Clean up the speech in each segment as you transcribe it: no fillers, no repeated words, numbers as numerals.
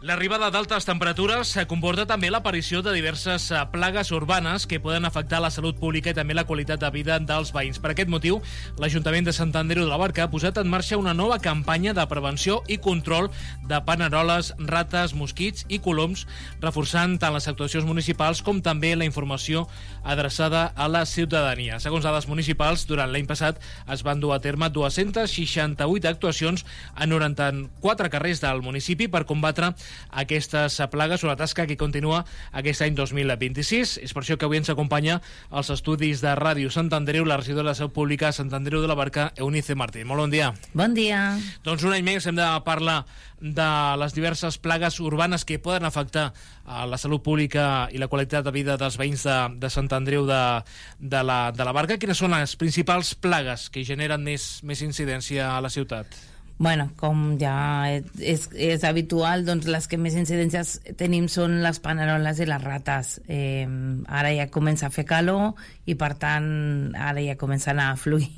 L'arribada d'altes temperatures comporta també l'aparició de diverses plagues urbanes que poden afectar la salut pública i també la qualitat de vida dels veïns. Per aquest motiu, l'Ajuntament de Sant Andreu de la Barca ha posat en marxa una nova campanya de prevenció i control de paneroles, rates, mosquits i coloms, reforçant tant les actuacions municipals com també la informació adreçada a la ciutadania. Segons dades municipals, durant l'any passat es van dur a terme 268 actuacions a 94 carrers del municipi per combatre aquestes plagues, una tasca que continua aquest any 2026. És per això que avui ens acompanya als estudis de Ràdio Sant Andreu la regidora de Salut Pública a Sant Andreu de la Barca, Eunice Martín. Molt bon dia. Bon dia. Doncs un any més hem de parlar de les diverses plagues urbanes que poden afectar la salut pública i la qualitat de vida dels veïns de Sant Andreu de la Barca. Quines són les principals plagues que generen més incidència a la ciutat? Bueno, com ja és habitual, doncs les que més incidències tenim són les paneroles i les rates. Ara ja comença a fer calor i, per tant, ara ja comencen a fluir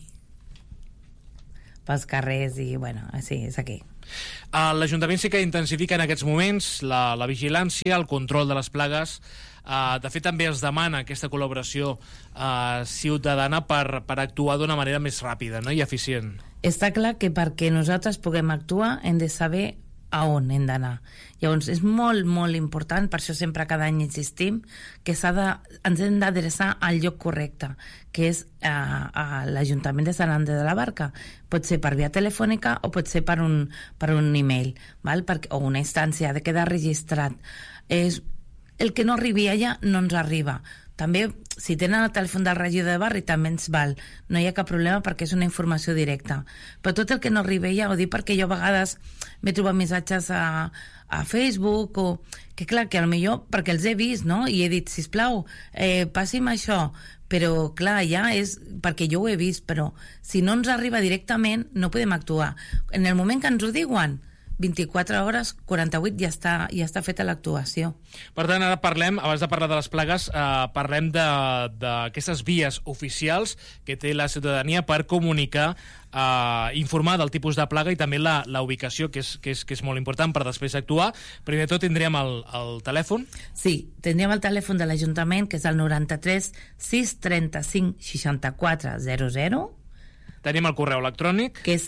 pels carrers i, bueno, sí, és aquí. L'Ajuntament sí que intensifica en aquests moments la vigilància, el control de les plagues. De fet, també es demana aquesta col·laboració ciutadana per actuar d'una manera més ràpida, no? I eficient. Està clar que perquè nosaltres puguem actuar hem de saber a on hem d'anar. Llavors, és molt, molt important, per això sempre cada any insistim, que ens hem d'adreçar al lloc correcte, que és a l'Ajuntament de Sant Andreu de la Barca. Pot ser per via telefònica o pot ser per un e-mail, val? O una instància, ha de quedar registrat. El que no arribi allà no ens arriba. També, si tenen el telèfon del regidor de barri, també ens val. No hi ha cap problema perquè és una informació directa. Però tot el que no arribi allà, ho dic perquè jo a vegades m'he trobat missatges a Facebook, o que clar, que potser perquè els he vist, no? I he dit, sisplau, passi'm això. Però clar, ja és perquè jo ho he vist, però si no ens arriba directament no podem actuar. En el moment que ens ho diuen, 24 hores, 48 ja està feta l'actuació. Per tant, ara parlem, abans de parlar de les plagues, parlem d'aquestes vies oficials que té la ciutadania per comunicar, informar del tipus de plaga i també la ubicació, que és molt important per després actuar. Primer de tot tindríem el telèfon. Sí, tindríem el telèfon de l'Ajuntament, que és el 93 635 64 00. Tenim el correu electrònic, que és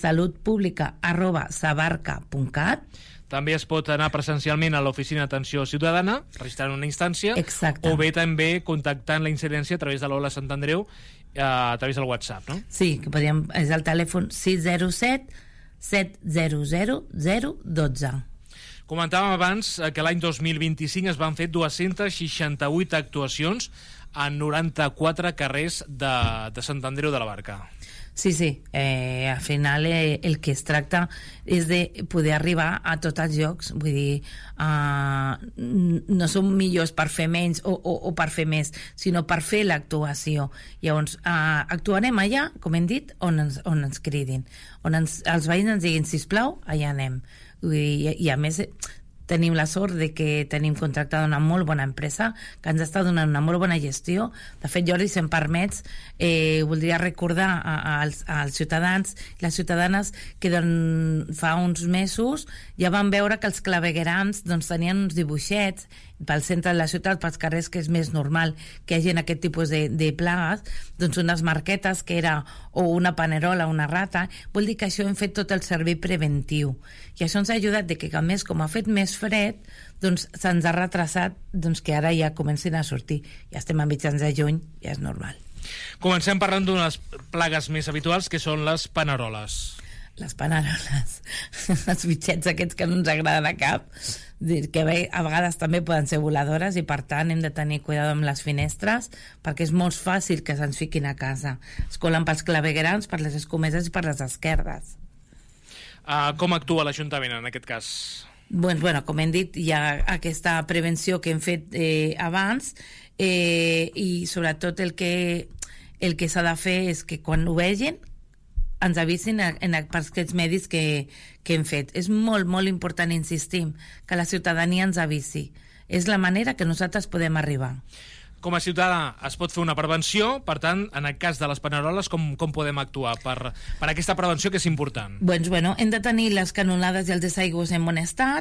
salutpublica@sabarca.cat. També es pot anar presencialment a l'oficina d'atenció ciutadana, registrant una instància. Exacte. O bé també contactant la incidència a través de l'Ola Sant Andreu, a través del WhatsApp, no? Sí, que és el telèfon 607 700 012. Comentàvem abans que l'any 2025 es van fer 268 actuacions en 94 carrers de Sant Andreu de la Barca. Sí, al final el que es tracta és de poder arribar a tots els llocs, vull dir, no som millors per fer menys o per fer més, sinó per fer l'actuació. Llavors, actuarem allà, com hem dit, on ens cridin, on els veïns ens diguin, sisplau, allà anem. I a més tenim la sort de que tenim contractada una molt bona empresa que ens està donant una molt bona gestió. De fet, Jordi, si em permets, voldria recordar als ciutadans i les ciutadanes que fa uns mesos ja van veure que els claveguerams tenien uns dibuixets pel centre de la ciutat, pels carrers, que és més normal que hi hagi aquest tipus de plagues, doncs unes marquetes que era o una panerola o una rata. Vol dir que això hem fet tot el servei preventiu. I això ens ha ajudat de que, a més, com ha fet més fred, doncs se'ns ha retrasat que ara ja comencin a sortir. Ja estem a mitjans de juny, ja és normal. Comencem parlant d'unes plagues més habituals, que són les paneroles. Les paneroles, els bitxets aquests que no ens agraden a cap, que a vegades també poden ser voladores i, per tant, hem de tenir cuidado amb les finestres perquè és molt fàcil que se'ns fiquin a casa. Es colen pels claveguerams, per les escomeses i per les esquerdes. Com actua l'Ajuntament en aquest cas? Bueno, com hem dit, hi ha aquesta prevenció que hem fet abans i sobretot el que s'ha de fer és que quan ho vegin ens avisin per aquests medis que hem fet. És molt, molt important, insistim, que la ciutadania ens avisi. És la manera que nosaltres podem arribar. Com a ciutadà es pot fer una prevenció, per tant, en el cas de les paneroles, com podem actuar per aquesta prevenció que és important? Doncs, hem de tenir les canonades i els desaigües en bon estat,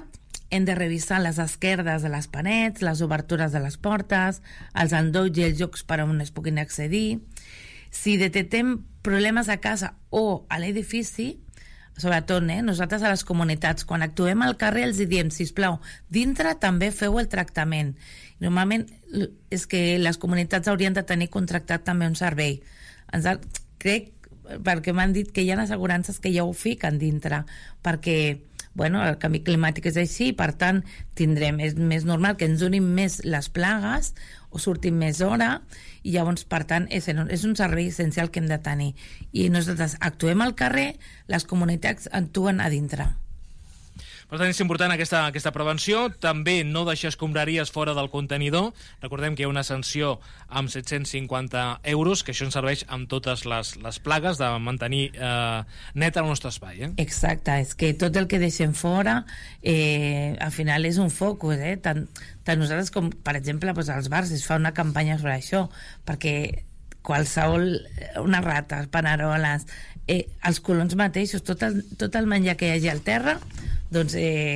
hem de revisar les esquerdes de les parets, les obertures de les portes, els endolls i els llocs per on es puguin accedir. Si detectem problemes a casa o a l'edifici, sobretot, nosaltres a les comunitats, quan actuem al carrer els diem, sisplau, dintre també feu el tractament. Normalment és que les comunitats haurien de tenir contractat també un servei. Crec, perquè m'han dit que hi ha assegurances que ja ho fiquen dintre, perquè el canvi climàtic és així, per tant és més normal que ens donin més les plagues o surtin més hora, i llavors, per tant, és un servei essencial que hem de tenir. I nosaltres actuem al carrer, les comunitats actuen a dintre. Per tant, és important aquesta prevenció. També no deixar escombraries fora del contenidor. Recordem que hi ha una sanció amb 750 euros, que això ens serveix amb totes les plagues de mantenir net el nostre espai. Exacte, és que tot el que deixem fora al final és un focus, tant nosaltres com, per exemple, als bars es fa una campanya sobre això, perquè qualsevol, unes rates, paneroles, els colons mateixos, tot el menjar que hi hagi al terra, doncs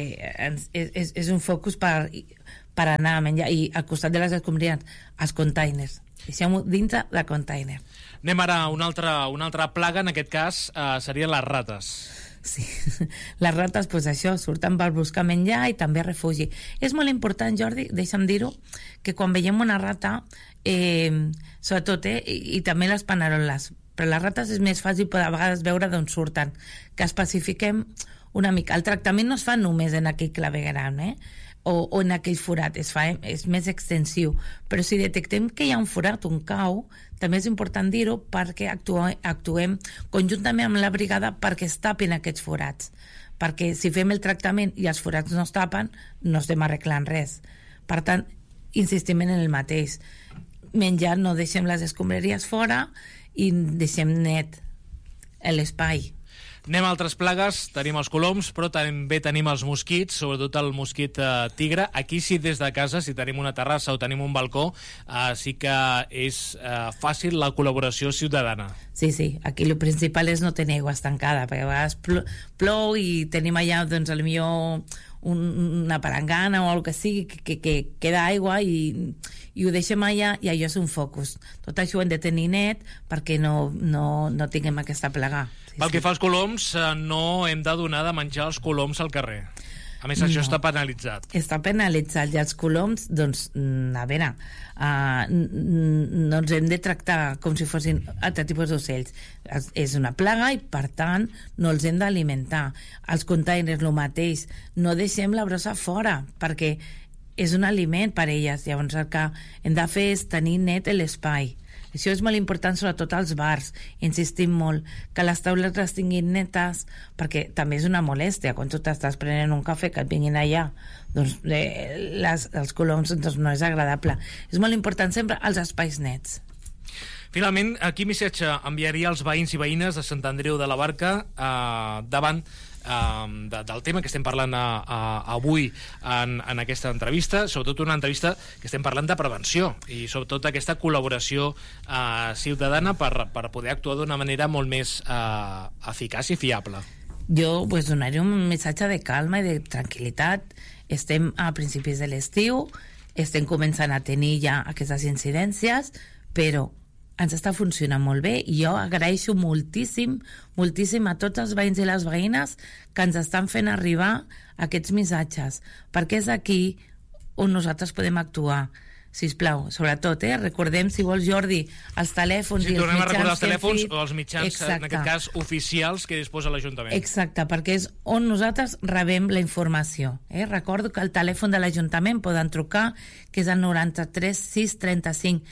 és un focus per anar a menjar. I al costat de les escombraries, els containers, deixem-ho dintre de container. Anem ara a una altra plaga, en aquest cas serien les rates. Sí, les rates, doncs això, surten per buscar menjar i també refugi. És molt important, Jordi, deixa'm dir-ho, que quan veiem una rata, sobretot, i també les paneroles, però les rates és més fàcil a vegades veure d'on surten, que especifiquem una mica. El tractament no es fa només en aquell clavegueram, o en aquell forat, és més extensiu, però si detectem que hi ha un forat, un cau, també és important dir-ho perquè actuem conjuntament amb la brigada perquè es tapin aquests forats, perquè si fem el tractament i els forats no es tapen, no estem arreglant res. Per tant, insistim en el mateix. Menjar, no deixem les escombraries fora i deixem net l'espai. Anem a altres plagues, tenim els coloms, però també tenim els mosquits, sobretot el mosquit tigre. Aquí sí, des de casa, si tenim una terrassa o tenim un balcó, sí que és fàcil la col·laboració ciutadana. Sí, aquí el principal és no tenir aigua estancada, perquè a vegades plou i tenim allà, doncs, potser una palangana o alguna que sigui, que queda aigua i ho deixem allà i allò és un focus. Tot això ho hem de tenir net perquè no tinguem aquesta plaga. Pel que fa als coloms, no hem de donar de menjar els coloms al carrer. A més, això està penalitzat. Està penalitzat, i els coloms, doncs, a veure, no ens hem de tractar com si fossin altre tipus d'ocells. És una plaga i, per tant, no els hem d'alimentar. Els containers, el mateix. No deixem la brossa fora, perquè és un aliment per a elles. Llavors, el que hem de fer és tenir net l'espai. Això és molt important, sobretot als bars. Insistim molt que les taules les tinguin netes, perquè també és una molèstia quan tu t'estàs prenent un cafè que et vinguin allà. Doncs els coloms, doncs, no és agradable. És molt important sempre els espais nets. Finalment, quin missatge enviaria als veïns i veïnes de Sant Andreu de la Barca davant del tema que estem parlant avui en aquesta entrevista, sobretot una entrevista que estem parlant de prevenció i sobretot aquesta col·laboració ciutadana per poder actuar d'una manera molt més eficaç i fiable? Jo donaria un missatge de calma i de tranquil·litat. Estem a principis de l'estiu, estem començant a tenir ja aquestes incidències, però ens està funcionant molt bé i jo agraeixo moltíssim a tots els veïns i les veïnes que ens estan fent arribar aquests missatges, perquè és aquí on nosaltres podem actuar. Sisplau, sobretot, recordem, si vols, Jordi, els telèfons i els mitjans... Tornem a recordar els telèfons o els mitjans, en aquest cas, oficials que disposa l'Ajuntament. Exacte, perquè és on nosaltres rebem la informació. Recordo que el telèfon de l'Ajuntament poden trucar, que és el 93 635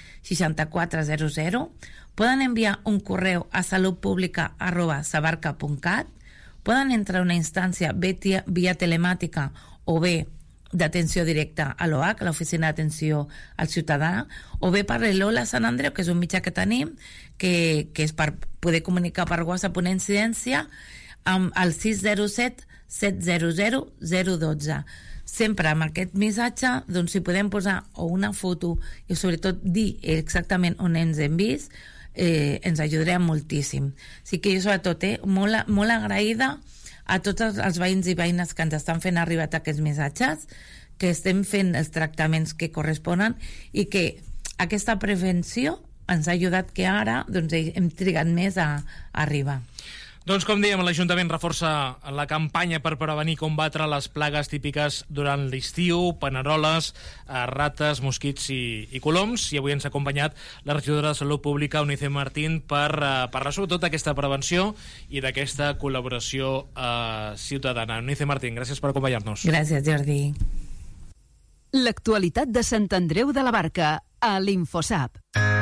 6400. Poden enviar un correu a salutpublica@sabarca.cat. Poden entrar a una instància via telemàtica o bé d'atenció directa a l'OH, l'Oficina d'Atenció al Ciutadà, o bé per l'Hola Sant Andreu, que és un mitjà que tenim, que és per poder comunicar per WhatsApp una incidència, amb el 607 700 012. Sempre amb aquest missatge, doncs, si podem posar o una foto i sobretot dir exactament on ens hem vist, ens ajudarà moltíssim. Així que jo, sobretot, molt agraïda a tots els veïns i veïnes que ens estan fent arribar aquests missatges, que estem fent els tractaments que corresponen i que aquesta prevenció ens ha ajudat que ara doncs, hem trigat més a arribar. Doncs com dèiem, l'Ajuntament reforça la campanya per prevenir i combatre les plagues típiques durant l'estiu, paneroles, rates, mosquits i coloms, i avui ens ha acompanyat la regidora de Salut Pública, Eunice Martín, per parlar sobretot d'aquesta prevenció i d'aquesta col·laboració ciutadana. Eunice Martín, gràcies per acompanyar-nos. Gràcies, Jordi. L'actualitat de Sant Andreu de la Barca, a l'Infosap.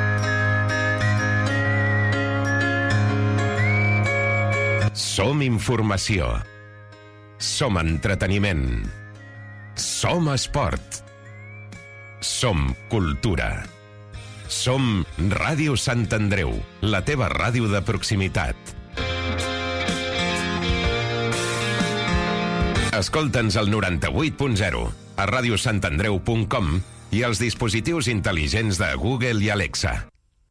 Som informació. Som entreteniment. Som esport. Som cultura. Som Ràdio Sant Andreu, la teva ràdio de proximitat. Escolta'ns al 98.0, a radiosantandreu.com i als dispositius intel·ligents de Google i Alexa.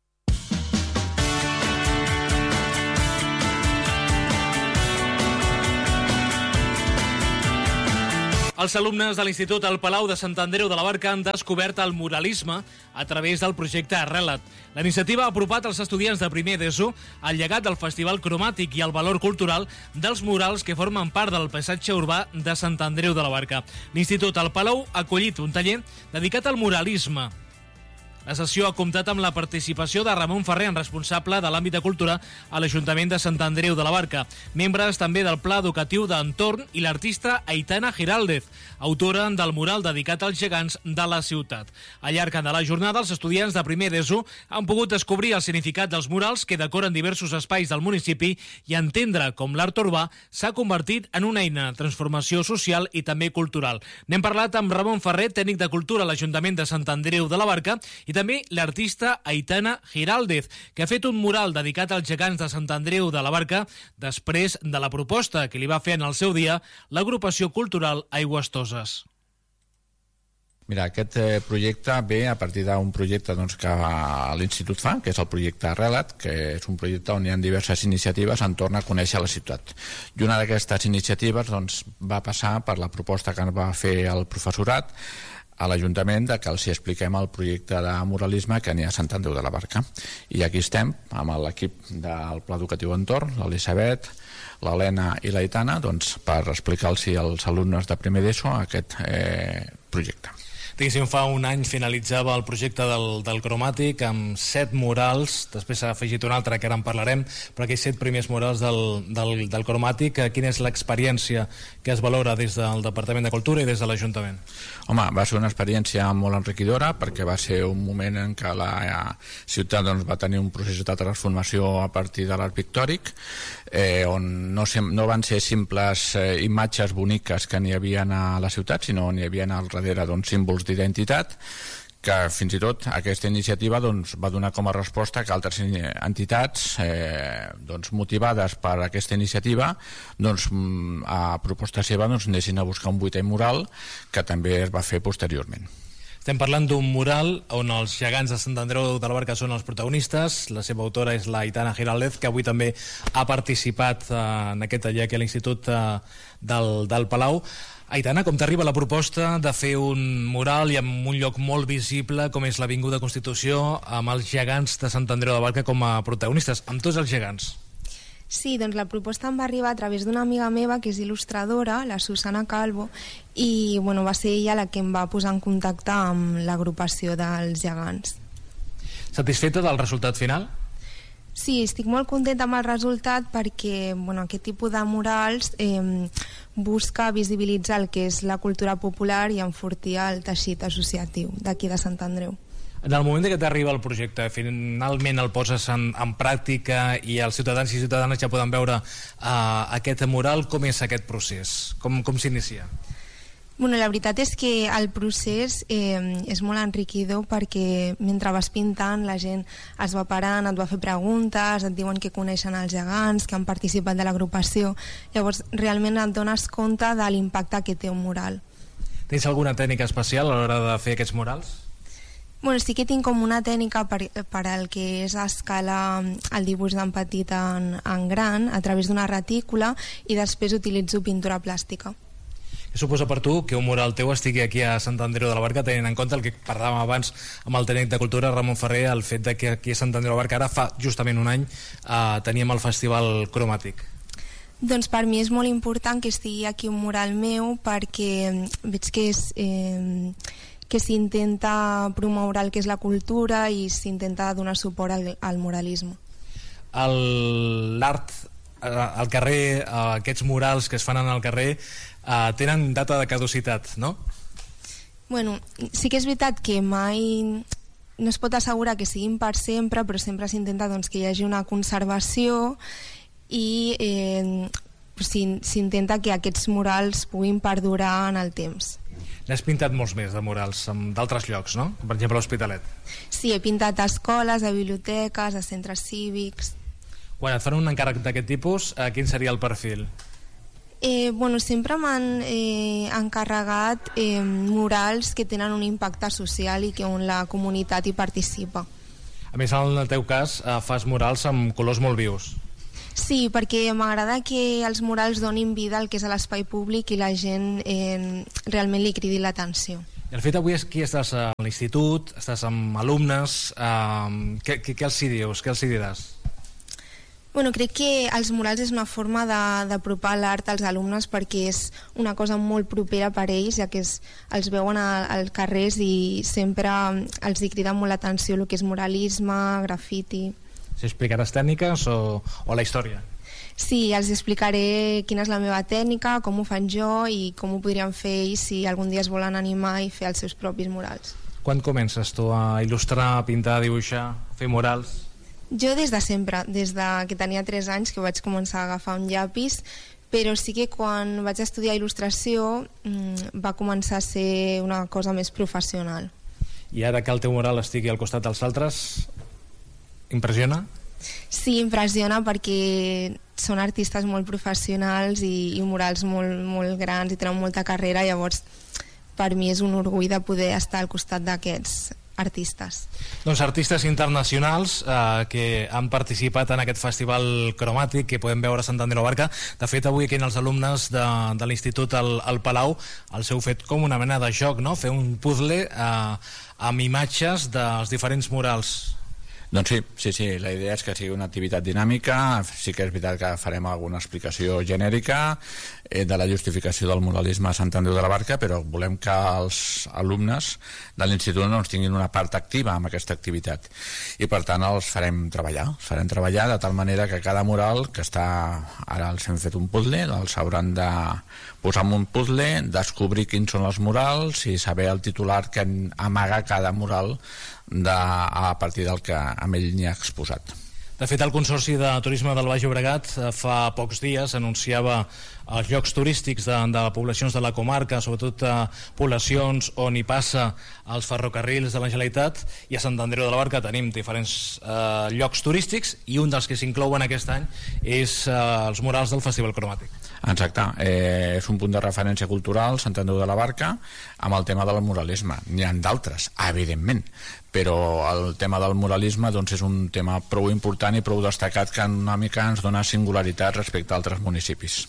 Els alumnes de l'Institut El Palau de Sant Andreu de la Barca han descobert el muralisme a través del projecte Arrelat. La iniciativa ha apropat als estudiants de primer d'ESO al llegat del Festival Cromàtic i el valor cultural dels murals que formen part del paisatge urbà de Sant Andreu de la Barca. L'Institut El Palau ha acollit un taller dedicat al muralisme. La sessió ha comptat amb la participació de Ramon Ferrer, responsable de l'àmbit de cultura a l'Ajuntament de Sant Andreu de la Barca, membres també del Pla Educatiu d'Entorn i l'artista Aitana Giraldez, autora del mural dedicat als gegants de la ciutat. Al llarg de la jornada, els estudiants de primer d'ESO han pogut descobrir el significat dels murals que decoren diversos espais del municipi i entendre com l'art urbà s'ha convertit en una eina de transformació social i també cultural. N'hem parlat amb Ramon Ferrer, tècnic de cultura a l'Ajuntament de Sant Andreu de la Barca, i també l'artista Aitana Giraldez, que ha fet un mural dedicat als gegants de Sant Andreu de la Barca després de la proposta que li va fer en el seu dia l'agrupació cultural Aigües Toses. Mira, aquest projecte ve a partir d'un projecte que l'Institut fa, que és el projecte Arrelat, que és un projecte on hi ha diverses iniciatives entorn a conèixer la ciutat. I una d'aquestes iniciatives va passar per la proposta que ens va fer el professorat a l'Ajuntament que els expliquem el projecte de muralisme que n'hi ha a Sant Andreu de la Barca. I aquí estem amb l'equip del Pla Educatiu Entorn, l'Elisabet, l'Helena i l'Aitana, per explicar-los als alumnes de primer d'ESO aquest projecte. Diguéssim, fa un any finalitzava el projecte del Cromàtic amb 7 murals, després s'ha afegit un altre que ara en parlarem, però aquells 7 primers murals del Cromàtic, quina és l'experiència que es valora des del Departament de Cultura i des de l'Ajuntament? Home, va ser una experiència molt enriquidora perquè va ser un moment en què la ciutat va tenir un procés de transformació a partir de l'art pictòric, on no van ser simples imatges boniques que n'hi havia a la ciutat, sinó n'hi havia al darrere símbols d'identitat, que fins i tot aquesta iniciativa va donar com a resposta que altres entitats motivades per aquesta iniciativa a proposta seva anessin a buscar un 8è mural que també es va fer posteriorment. Estem parlant d'un mural on els gegants de Sant Andreu de la Barca són els protagonistes. La seva autora és la Aitana Giraldez, que avui també ha participat en aquest taller aquí a l'Institut del Palau. Aitana, com t'arriba la proposta de fer un mural i en un lloc molt visible com és l'Avinguda Constitució, amb els gegants de Sant Andreu de la Barca com a protagonistes, amb tots els gegants? Sí, doncs la proposta em va arribar a través d'una amiga meva que és il·lustradora, la Susana Calvo, i va ser ella la que em va posar en contacte amb l'agrupació dels gegants. Satisfeta del resultat final? Sí, estic molt contenta amb el resultat perquè aquest tipus de murals busca visibilitzar el que és la cultura popular i enfortir el teixit associatiu d'aquí de Sant Andreu. En el moment que t'arriba el projecte, finalment el poses en pràctica i els ciutadans i ciutadanes ja poden veure aquest mural, com és aquest procés? Com s'inicia? La veritat és que el procés és molt enriquidor perquè mentre vas pintant la gent es va parant, et va fer preguntes, et diuen que coneixen els gegants, que han participat de l'agrupació. Llavors realment et dones compte de l'impacte que té un mural. Tens alguna tècnica especial a l'hora de fer aquests murals? Bueno, sí que tinc com una tècnica per al que és escalar el dibuix d'en petit en gran a través d'una retícula i després utilitzo pintura plàstica. Què suposa per tu que un mural teu estigui aquí a Sant Andreu de la Barca, tenint en compte el que parlàvem abans amb el tècnic de Cultura, Ramon Ferrer, el fet de que aquí a Sant Andreu de la Barca ara fa justament un any teníem el Festival Cromàtic? Doncs per mi és molt important que estigui aquí un mural meu perquè veig que s'intenta promoure el que és la cultura i s'intenta donar suport al muralisme. L'art al carrer, aquests murals que es fan al carrer, tenen data de caducitat, no? Bueno, sí que és veritat que mai no es pot assegurar que siguin per sempre, però sempre s'intenta doncs, que hi hagi una conservació i s'intenta que aquests murals puguin perdurar en el temps. N'has pintat molts més de murals d'altres llocs, no? Per exemple, a l'Hospitalet. Sí, he pintat a escoles, a biblioteques, a centres cívics. Quan et fan un encàrrec d'aquest tipus, quin seria el perfil? Bueno, sempre m'han encarregat murals que tenen un impacte social i que on la comunitat hi participa. A més, en el teu cas, fas murals amb colors molt vius. Sí, perquè m'agrada que els murals donin vida al que és a l'espai públic i la gent realment li cridi l'atenció. I el fet avui és que estàs a l'institut, estàs amb alumnes, què els hi dius, què els hi diràs? Bueno, crec que els murals és una forma d'apropar l'art als alumnes perquè és una cosa molt propera per ells, ja que els veuen als carrers i sempre els hi crida molt l'atenció el que és muralisme, grafiti. Explicaràs tècniques o la història? Sí, els explicaré quina és la meva tècnica, com ho fan jo i com ho podrien fer ells si algun dia es volen animar i fer els seus propis murals. Quan comences tu a il·lustrar, a pintar, a dibuixar, a fer murals? Jo des de sempre, des de que tenia 3 anys que vaig començar a agafar un llapis, però sí que quan vaig estudiar il·lustració va començar a ser una cosa més professional. I ara que el teu mural estigui al costat dels altres, impressiona? Sí, impressiona perquè són artistes molt professionals i murals molt, molt grans i tenen molta carrera, llavors per mi és un orgull de poder estar al costat d'aquests artistes. Doncs artistes internacionals que han participat en aquest festival cromàtic que podem veure a Sant Andreu de la Barca. De fet, avui aquí els alumnes de l'Institut al Palau els heu fet com una mena de joc, no? Fer un puzzle amb imatges dels diferents murals. Doncs sí, la idea és que sigui una activitat dinàmica. Sí que és veritat que farem alguna explicació genèrica de la justificació del muralisme a Sant Andreu de la Barca, però volem que els alumnes de l'institut tinguin una part activa en aquesta activitat i per tant els farem treballar de tal manera que cada mural que està, ara els hem fet un puzzle, els hauran de posar en un puzzle, descobrir quins són els murals i saber el titular que amaga cada mural a partir del que amb ell n'hi ha exposat. De fet, el Consorci de Turisme del Baix Llobregat fa pocs dies anunciava els llocs turístics de poblacions de la comarca, sobretot poblacions on hi passa els ferrocarrils de la Generalitat, i a Sant Andreu de la Barca tenim diferents llocs turístics i un dels que s'inclouen aquest any és els murals del Festival Cromàtic. Exacte, és un punt de referència cultural Sant Andreu de la Barca amb el tema del muralisme. N'hi ha d'altres, evidentment, però el tema del muralisme doncs, és un tema prou important i prou destacat que una mica ens dona singularitat respecte a altres municipis.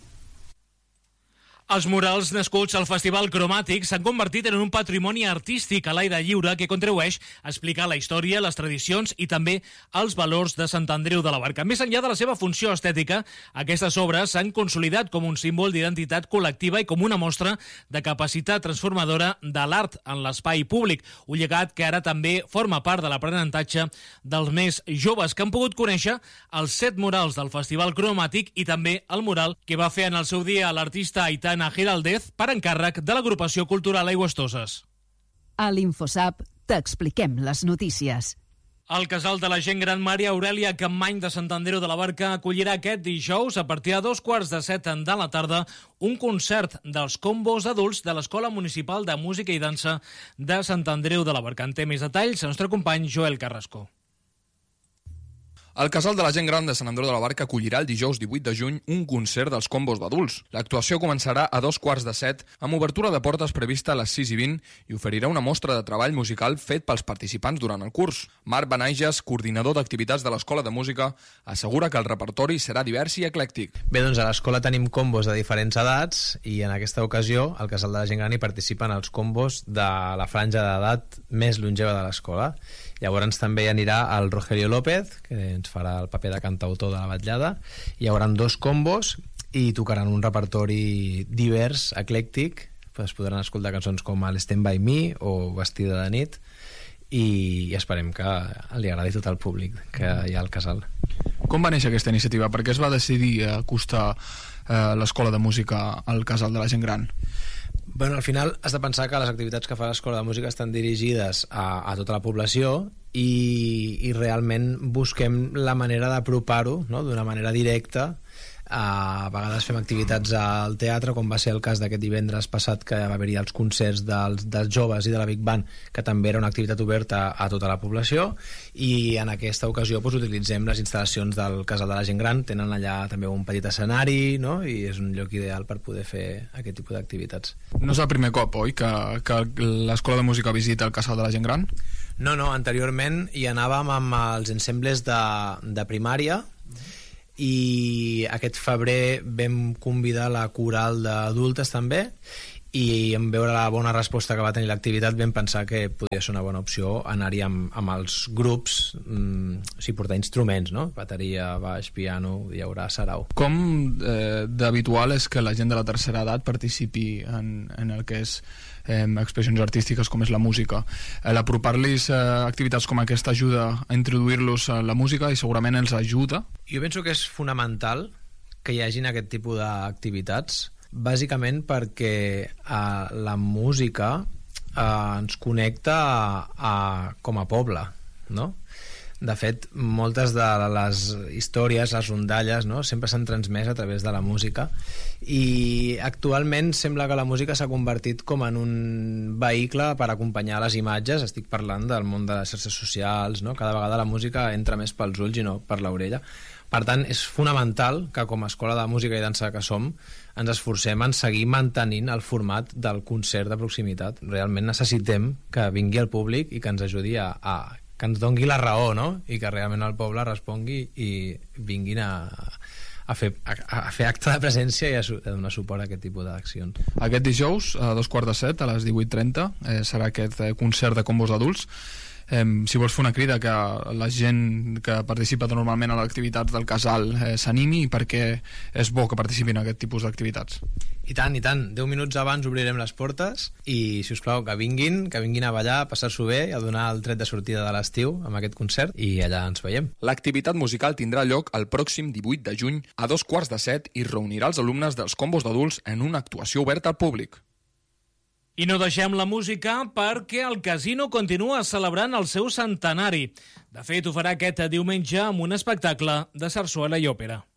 Els murals nascuts al Festival Cromàtic s'han convertit en un patrimoni artístic a l'aire lliure que contribueix a explicar la història, les tradicions i també els valors de Sant Andreu de la Barca. Més enllà de la seva funció estètica, aquestes obres s'han consolidat com un símbol d'identitat col·lectiva i com una mostra de capacitat transformadora de l'art en l'espai públic, un llegat que ara també forma part de l'aprenentatge dels més joves que han pogut conèixer els 7 murals del Festival Cromàtic i també el mural que va fer en el seu dia l'artista Aitana Giraldez per encàrrec de l'agrupació cultural Aigüestoses. A l'Infosap t'expliquem les notícies. El casal de la gent gran Maria Aurèlia Campmany de Sant Andreu de la Barca acollirà aquest dijous a partir de 2:45 de la tarda un concert dels combos adults de l'Escola Municipal de Música i Dansa de Sant Andreu de la Barca. En té més detalls el nostre company Joel Carrasco. El Casal de la Gent Gran de Sant Andreu de la Barca acollirà el dijous 18 de juny un concert dels combos d'adults. L'actuació començarà a 7:15 amb obertura de portes prevista a les 6:20 i oferirà una mostra de treball musical fet pels participants durant el curs. Marc Benaiges, coordinador d'activitats de l'Escola de Música, assegura que el repertori serà divers i eclèctic. Bé, doncs a l'escola tenim combos de diferents edats i en aquesta ocasió al Casal de la Gent Gran hi participen els combos de la franja d'edat més longeva de l'escola. Llavors també hi anirà el Rogelio López, que ens farà el paper de cantautor de la vetllada. Hi haurà 2 combos i tocaran un repertori divers, eclèctic. Es podran escoltar cançons com el Stand By Me o Vestida de nit i esperem que li agradi tot el públic que hi ha al casal. Com va néixer aquesta iniciativa? Per què es va decidir acostar l'Escola de Música al Casal de la Gent Gran? Bueno, al final has de pensar que les activitats que fa l'Escola de Música estan dirigides a tota la població i realment busquem la manera d'apropar-ho, no?, d'una manera directa. A vegades fem activitats al teatre, com va ser el cas d'aquest divendres passat que va haver-hi els concerts dels joves i de la Big Band, que també era una activitat oberta a tota la població, i en aquesta ocasió utilitzem les instal·lacions del Casal de la Gent Gran. Tenen allà també un petit escenari, no?, i és un lloc ideal per poder fer aquest tipus d'activitats. No és el primer cop, oi, que l'Escola de Música visita el Casal de la Gent Gran? No, anteriorment hi anàvem amb els ensembles de primària, i aquest febrer vam convidar la coral d'adultes també, i en veure la bona resposta que va tenir l'activitat vam pensar que podia ser una bona opció anar-hi amb els grups, o sigui, portar instruments, no?, bateria, baix, piano, hi haurà sarau. Com d'habitual és que la gent de la tercera edat participi en el que és expressions artístiques com és la música? L'apropar-los activitats com aquesta ajuda a introduir-los a la música i segurament els ajuda? Jo penso que és fonamental que hi hagin aquest tipus d'activitats, bàsicament perquè la música ens connecta com a poble, no? De fet, moltes de les històries, les rondalles, no?, sempre s'han transmès a través de la música, i actualment sembla que la música s'ha convertit com en un vehicle per acompanyar les imatges. Estic parlant del món de les xarxes socials, no? Cada vegada la música entra més pels ulls i no per l'orella. Per tant, és fonamental que com a escola de música i dansa que som ens esforcem en seguir mantenint el format del concert de proximitat. Realment necessitem que vingui el públic i que ens ajudi que ens dongui la raó, no?, i que realment el poble respongui i vinguin a fer acte de presència i a donar suport a aquest tipus d'accions. Aquest dijous, a 7:15, a les 18:30, serà aquest concert de combos d'adults. Si vols fer una crida que la gent que participa normalment a les activitats del casal s'animi, i perquè és bo que participin en aquest tipus d'activitats. I tant, 10 minuts abans obrirem les portes i, si us plau, que vinguin a ballar, a passar-s'ho bé, a donar el tret de sortida de l'estiu amb aquest concert, i allà ens veiem. L'activitat musical tindrà lloc el pròxim 18 de juny a 7:15 i reunirà els alumnes dels combos d'adults en una actuació oberta al públic. I no deixem la música perquè el casino continua celebrant el seu centenari. De fet, ho farà aquest diumenge amb un espectacle de sarsuela i òpera.